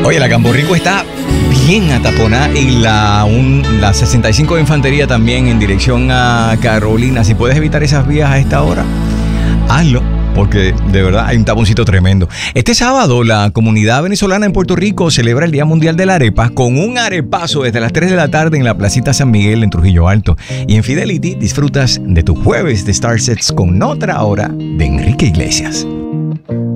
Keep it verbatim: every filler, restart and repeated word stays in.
Oye, la Camborrico está bien ataponada y la, un, la sesenta y cinco de Infantería también en dirección a Carolina. Si puedes evitar esas vías a esta hora, hazlo, porque de verdad hay un taponcito tremendo. Este sábado la comunidad venezolana en Puerto Rico celebra el Día Mundial de la Arepa con un arepazo desde las tres de la tarde en la Placita San Miguel en Trujillo Alto. Y en Fidelity disfrutas de tu jueves de Star Sets con otra hora de Enrique Iglesias.